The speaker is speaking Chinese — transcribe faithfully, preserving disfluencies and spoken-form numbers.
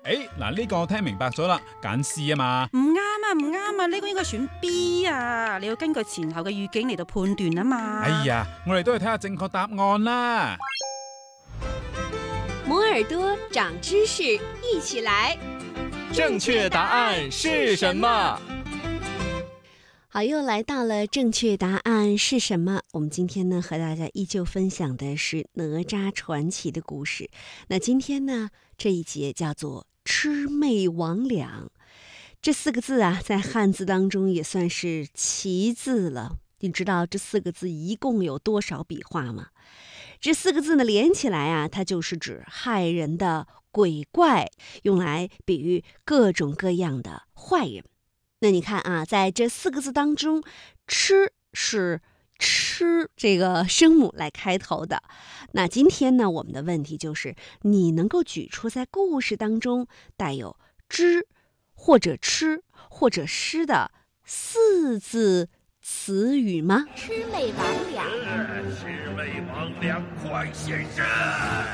誒，嗱呢個我聽明白咗啦，揀 C 啊嘛。 唔啱啊，唔啱啊，呢個應該選 B 啊，你要根據前後嘅語境嚟到判斷啊嘛。 哎呀，我哋都去睇下正確答案啦。 摩耳朵長知識，一起來。 正確答案是什麼？ 好，又來到了正確答案是什麼？我們今天呢，和大家依舊分享的是哪吒傳奇的故事。那今天呢，這一節叫做魑魅魍魎。這四個字啊，在漢字當中也算是奇字了。你知道這四個字一共有多少筆畫嗎？這四個字呢，連起來啊，它就是指害人的鬼怪，用來比喻各種各樣的壞人。那你看啊，在這四個字當中，魑是吃這個聲母來開頭的。那今天呢，我們的問題就是，你能夠舉出在故事當中帶有知或者吃或者詩的四字詞語嗎？ 魑魅魍魎， 魑魅魍魎，快現身！